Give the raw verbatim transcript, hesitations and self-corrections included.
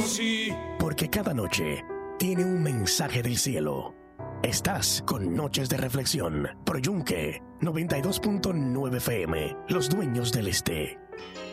sí. Porque cada noche tiene un mensaje del cielo. Estás con Noches de Reflexión por Yunque noventa y dos punto nueve F M, Los Dueños del Este.